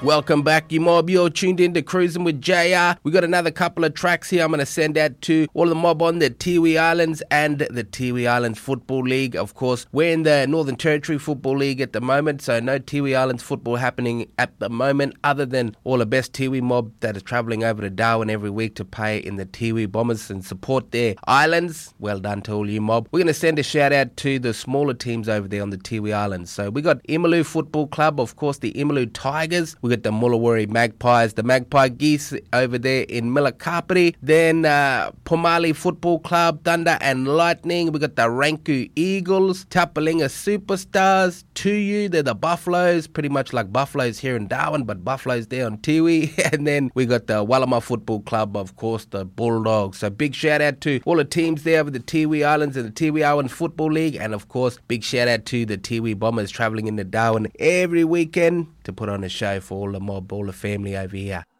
Welcome back, you mob. You're tuned in to Cruising with JR. We got another couple of tracks here I'm going to send out to all the mob on the Tiwi Islands and the Tiwi Islands Football League. Of course, we're in the Northern Territory Football League at the moment, so no Tiwi Islands football happening at the moment other than all the best Tiwi mob that are travelling over to Darwin every week to play in the Tiwi Bombers and support their islands. Well done to all you mob. We're going to send a shout out to the smaller teams over there on the Tiwi Islands. So we got Imalu Football Club, of course the Imalu Tigers. We got the Mullawari Magpies, the Magpie Geese over there in Milakapiri. Then Pomali Football Club, Thunder and Lightning. We got the Ranku Eagles, Tapalinga Superstars, Tuyu, they're the Buffaloes, pretty much like Buffaloes here in Darwin, but Buffaloes there on Tiwi. And then we got the Wallama Football Club, of course, the Bulldogs. So big shout out to all the teams there over the Tiwi Islands and the Tiwi Islands Football League. And of course, big shout out to the Tiwi Bombers travelling into Darwin every weekend to put on a show for all the mob, all the family over here.